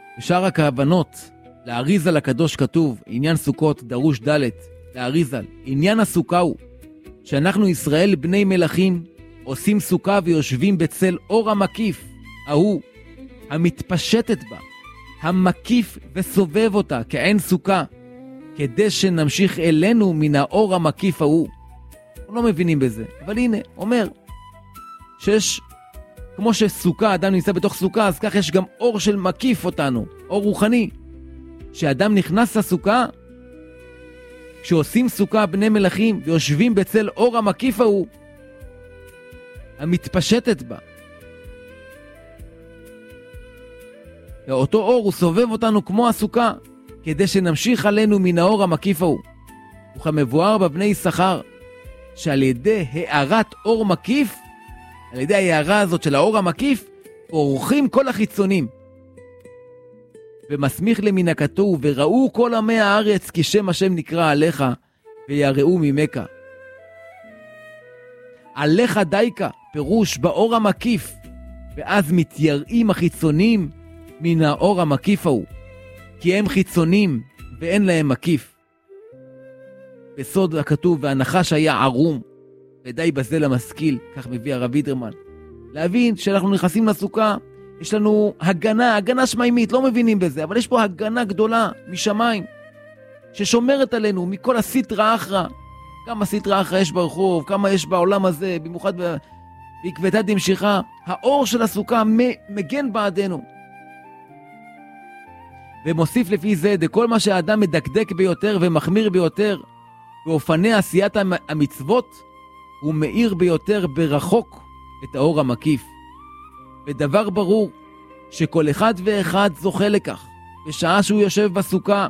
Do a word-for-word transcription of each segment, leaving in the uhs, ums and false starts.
בשאר הכוונות, לאריזל הקדוש כתוב, עניין סוכות דרוש ד' לאריזל. עניין הסוכה הוא שאנחנו ישראל בני מלכים עושים סוכה ויושבים בצל אור המקיף, ההוא, המתפשטת בה, המקיף וסובב אותה כעין סוכה, כדי שנמשיך אלינו מן האור המקיף ההוא. אנחנו לא מבינים בזה, אבל הנה, אומר שיש, כמו שסוכה, אדם נמצא בתוך סוכה, אז כך יש גם אור של מקיף אותנו, אור רוחני. כשאדם נכנס לסוכה, כשעושים סוכה בני מלכים ויושבים בצל אור המקיף ההוא, המתפשטת בה, ואותו אור הוא סובב אותנו כמו הסוכה, כדי שנמשיך עלינו מן האור המקיף ההוא. וכמבואר בבני יששכר, שעל ידי הארת אור מקיף, על ידי ההארה הזאת של האור המקיף, אורחים כל החיצונים. ומסמיך למנקתו, וראו כל עמי הארץ, כי שם השם נקרא עליך, ויראו ממך. עליך דייקה, פירוש באור המקיף, ואז מתייראים החיצונים מן האור המקיף ההוא, כי הם חיצונים ואין להם מקיף. בסוד הכתוב, והנחש היה ערום, ודי בזה למשכיל, כך מביא הרב וידרמן. להבין שאנחנו נכנסים לסוכה, יש לנו הגנה, הגנה שמימית, לא מבינים בזה, אבל יש פה הגנה גדולה משמיים, ששומרת עלינו מכל הסטרא אחרא. כמה סטרא אחרא יש ברחוב, כמה יש בעולם הזה, במיוחד בעקבתא דמשיחא. האור של הסוכה מגן בעדנו. ומוסיף לפי זה, דכל מה שהאדם מדקדק ביותר ומחמיר ביותר, באופני עשיית המצוות, הוא מאיר ביותר ברחוק את האור המקיף. ודבר ברור, שכל אחד ואחד זוכה לכך, בשעה שהוא יושב בסוכה.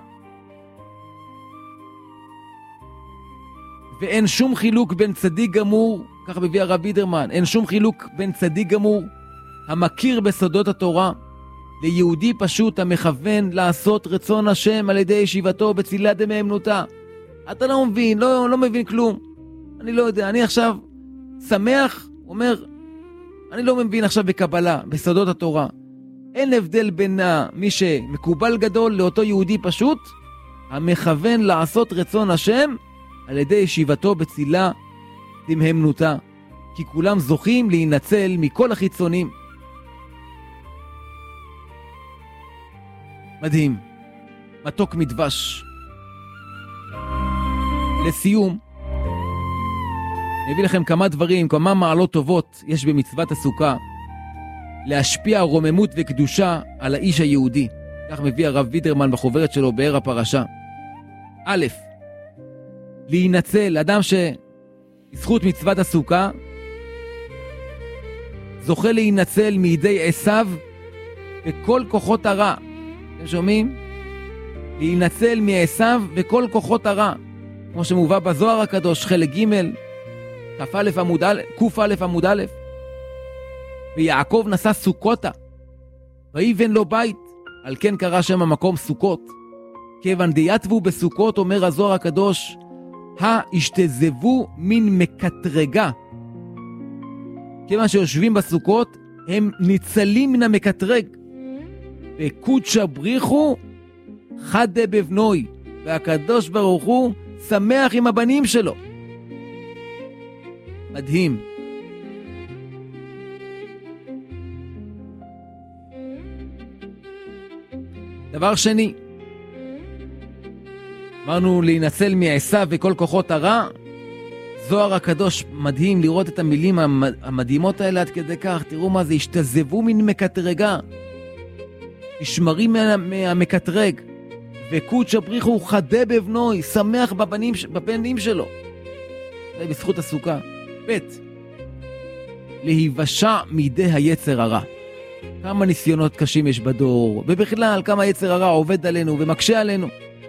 ואין שום חילוק בין צדיק גמור, כך מביא הרב וידרמן, אין שום חילוק בין צדיק גמור, המכיר בסודות התורה, ליהודי פשוט המכוון לעשות רצון השם על ידי ישיבתו בצילה דמאמנותא. אתה לא מבין, לא, לא מבין כלום. אני לא יודע, אני עכשיו שמח, אומר, אני לא מבין עכשיו בקבלה, בסודות התורה. אין הבדל בין מי שמקובל גדול לאותו יהודי פשוט, המכוון לעשות רצון השם על ידי ישיבתו בצילה דמאמנותא. כי כולם זוכים להינצל מכל החיצונים. מדהים, מתוק מדבש. לסיום, אני אביא לכם כמה דברים, כמה מעלות טובות יש במצוות הסוכה, להשפיע רוממות וקדושה על האיש היהודי. כך מביא הרב וידרמן בחוברת שלו באר הפרשה. א', להינצל, אדם שבזכות מצוות הסוכה, זוכה להינצל מידי עשיו וכל כוחות הרע. אתם שומעים? להינצל מעשיו וכל כוחות הרע. כמו שמובא בזוהר הקדוש, חלק ג' ק"א עמוד א', ק"א עמוד א'. ויעקב נשא סוכותה, ויבן לו בית, על כן קרא שם המקום סוכות. כיוון דיתבו בסוכות, אומר הזוהר הקדוש, השתזבו מן מקטרגה. כיוון שיושבים בסוכות, הם ניצלים מן המקטרג. וקודשא בריחו חדה בבנוי, והקדוש ברוך הוא שמח עם הבנים שלו. מדהים. דבר שני, אמרנו להינצל מעשיו וכל כוחות הרע. זוהר הקדוש מדהים לראות את המילים המדהימות האלה עד כדי כך. תראו מה זה, השתזבו מן מקטרגה, נשמרים מהמקטרג. וקודשא בריחו חדה בבנוי, שמח בבנים, בבנים שלו. זה בזכות הסוכה. ב', להיוושע מידי היצר הרע. כמה ניסיונות קשים יש בדור, ובכלל כמה יצר הרע עובד עלינו ומקשה עלינו.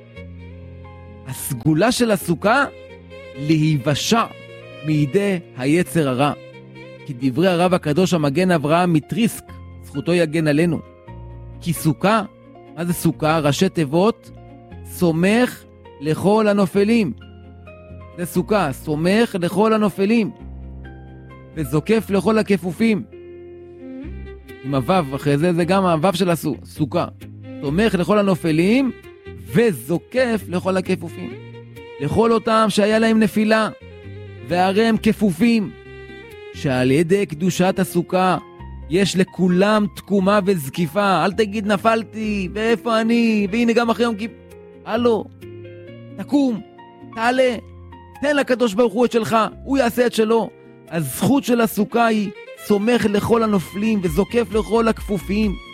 הסגולה של הסוכה, להיוושע מידי היצר הרע. כי דברי הרב הקדוש המגן אברהם מתריסק, זכותו יגן עלינו. כי סוכה, מה זה סוכה? ראשי תיבות, סומך לכל הנופלים. זה סוכה, סומך לכל הנופלים. וזוקף לכל הכפופים. עם הוו, אחרי זה זה גם הוו של הסוכה. תומך לכל הנופלים, וזוקף לכל הכפופים. לכל אותם שהיה להם נפילה, והרי הם כפופים, שעל ידי קדושת הסוכה, יש לכולם תקומה וזקיפה. אל תגיד נפלתי, ואיפה אני, והנה גם אחרי יום כיפור. הלו, תקום, תעלה, תן לקדוש ברוך הוא את שלך, הוא יעשה את שלו. הזכות של הסוכה היא סומך לכל הנופלים וזוקף לכל הכפופים.